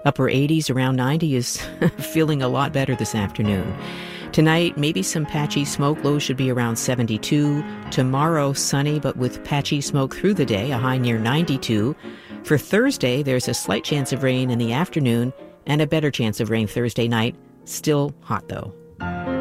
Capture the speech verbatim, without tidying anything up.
Upper eighties, around ninety is feeling a lot better this afternoon. Tonight, maybe some patchy smoke. Low should be around seventy-two. Tomorrow, sunny but with patchy smoke through the day, a high near ninety-two. For Thursday, there's a slight chance of rain in the afternoon and a better chance of rain Thursday night. Still hot, though.